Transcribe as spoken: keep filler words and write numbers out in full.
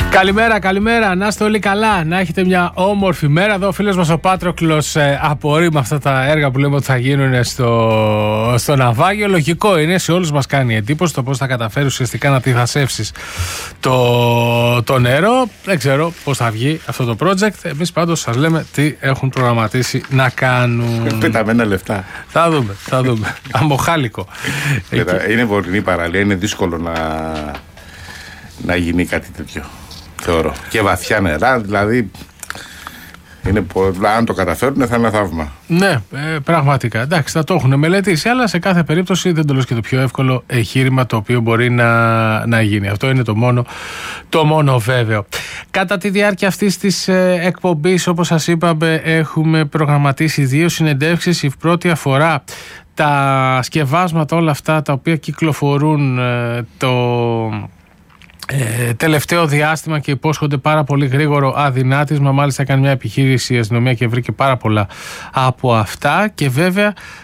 Καλημέρα, καλημέρα. Να είστε όλοι καλά. Να έχετε μια όμορφη μέρα. Εδώ ο φίλος μας ο Πάτροκλος ε, απορεί με αυτά τα έργα που λέμε ότι θα γίνουν στο, στο ναυάγιο. Λογικό είναι, σε όλους μας κάνει εντύπωση το πώς θα καταφέρει ουσιαστικά να τυθασεύσεις το, το νερό. Δεν ξέρω πώς θα βγει αυτό το project. Εμείς πάντως σας λέμε τι έχουν προγραμματίσει να κάνουν. Πεταμένα λεφτά. Θα δούμε, θα δούμε. Αμοχάλικο. Είναι βορεινή παραλία, είναι δύσκολο να, να γίνει κάτι τέτοιο. Θεωρώ. Και βαθιά νερά, δηλαδή είναι, αν το καταφέρουν θα είναι ένα θαύμα. Ναι, ε, πραγματικά. Εντάξει, θα το έχουν μελετήσει, αλλά σε κάθε περίπτωση δεν το λέω και το πιο εύκολο εγχείρημα το οποίο μπορεί να, να γίνει. Αυτό είναι το μόνο, το μόνο βέβαιο. Κατά τη διάρκεια αυτής της ε, εκπομπής, όπως σας είπαμε, έχουμε προγραμματίσει δύο συνεντεύξεις. Η πρώτη αφορά τα σκευάσματα όλα αυτά τα οποία κυκλοφορούν ε, το... Ε, τελευταίο διάστημα και υπόσχονται πάρα πολύ γρήγορο αδυνάτισμα. Μάλιστα έκανε μια επιχείρηση η αστυνομία και βρήκε πάρα πολλά από αυτά. Και βέβαια